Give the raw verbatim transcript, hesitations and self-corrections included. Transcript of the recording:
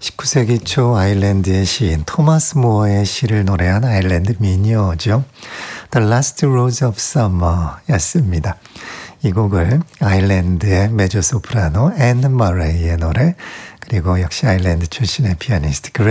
십구 세기 초 아일랜드의 시인 토마스 모어의 시를 노래한 아일랜드 민요죠. The Last Rose of Summer 였습니다. 이 곡을 아일랜드의 메조소프라노 앤 머레이의 노래, 그리고 역시 아일랜드 출신의 피아니스트